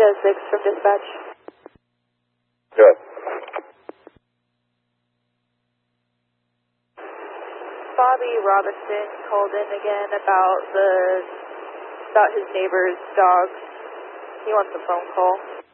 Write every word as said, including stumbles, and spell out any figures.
oh six from dispatch. Good. Bobby Robinson called in again about the about his neighbor's dogs. He wants a phone call.